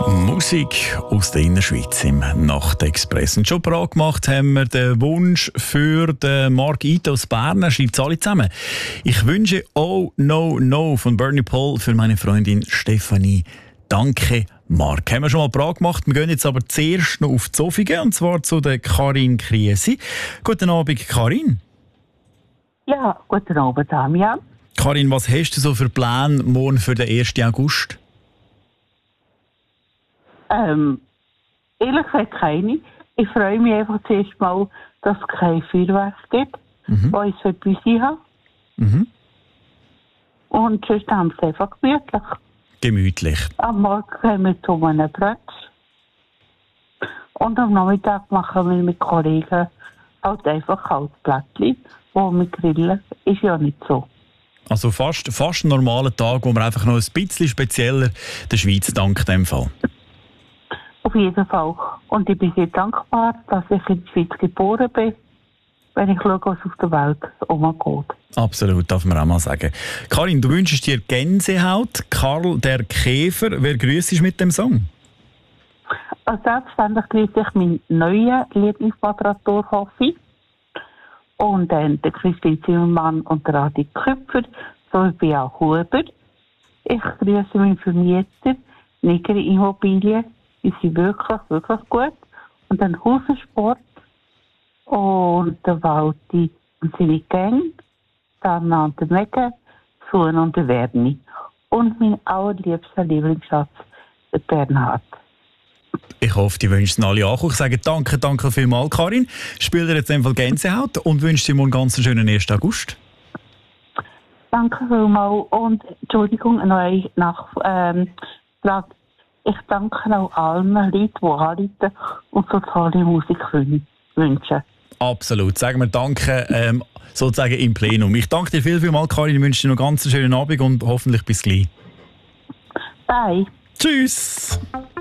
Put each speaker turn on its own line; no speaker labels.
Musik aus der Innerschweiz im Nachtexpress. Und schon parat gemacht haben wir den Wunsch für den Mark Ito aus Bern. Er schreibt es alle zusammen. Ich wünsche «Oh No No» von Bernie Paul für meine Freundin Stefanie. Danke, Mark. Haben wir schon mal parat gemacht. Wir gehen jetzt aber zuerst noch auf Zofingen, und zwar zu der Karin Kriesi. Guten Abend, Karin.
Ja, guten Abend, Damian.
Karin, was hast du so für Pläne morgen für den 1. August?
Ehrlich gesagt keine. Ich freue mich einfach zuerst mal, dass es kein Feuerwerk gibt, wo ich es bei uns habe. Und sonst haben wir es einfach gemütlich.
Gemütlich.
Am Morgen gehen wir zu einem Brunch. Und am Nachmittag machen wir mit Kollegen halt einfach Kaltplättchen, wo wir grillen. Ist ja nicht so.
Also fast ein normaler Tag, wo man einfach noch ein bisschen spezieller der Schweiz dankt in dem Fall.
Auf jeden Fall. Und ich bin sehr dankbar, dass ich in der Schweiz geboren bin, wenn ich schaue, was auf der Welt umgeht.
Absolut, darf man auch mal sagen. Karin, du wünschst dir Gänsehaut. Karl der Käfer, wer grüßt dich mit dem Song?
Also selbstverständlich grüße ich meinen neuen Lieblingsmoderator Hoffi und dann der Christine Zimmermann und der Adi Köpfer sowie Bea Huber. Ich grüße meinen Vermieter Nigeri Immobilien. Die sind wirklich, wirklich gut. Und dann Hausensport und der Walti und seine Gang, dann an der Mege, Suhen und der Werni. Und mein allerliebster Lieblingsschatz, der Bernhard.
Ich hoffe, die wünschen alle an. Ich sage danke vielmals, Karin. Spiel dir jetzt einfach Gänsehaut und wünsche dir morgen ganz einen schönen 1. August.
Danke vielmals und Entschuldigung, noch eine Frage. Ich danke auch allen Leuten, die anrufen und so tolle Musik wünschen.
Absolut. Sagen wir Danke sozusagen im Plenum. Ich danke dir vielmals, Karin. Ich wünsche dir noch einen ganz schönen Abend und hoffentlich bis gleich.
Bye.
Tschüss.